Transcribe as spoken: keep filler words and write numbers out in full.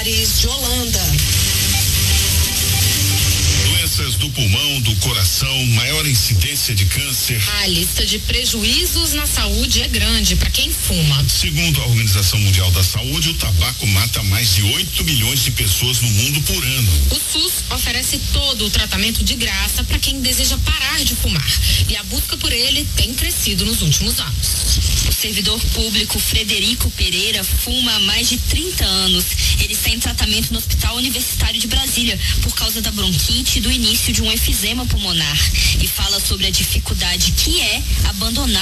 Soares de Holanda. Doenças do pulmão, do coração, maior incidência de câncer. A lista de prejuízos na saúde é grande para quem fuma. Segundo a Organização Mundial da Saúde, o tabaco mata mais de oito milhões de pessoas no mundo por ano. O SUS oferece todo o tratamento de graça para quem deseja parar de fumar. E a busca por ele tem crescido nos últimos anos. O servidor público Frederico Pereira fuma há mais de trinta anos. Ele está em tratamento no Hospital Universitário de Brasília por causa da bronquite e do início de um efizema pulmonar. E fala sobre a dificuldade que é abandonar